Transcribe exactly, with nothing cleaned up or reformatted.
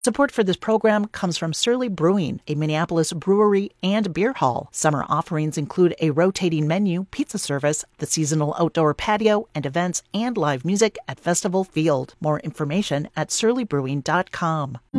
Support for this program comes from Surly Brewing, a Minneapolis brewery and beer hall. Summer offerings include a rotating menu, pizza service, the seasonal outdoor patio, and events and live music at Festival Field. More information at surly brewing dot com.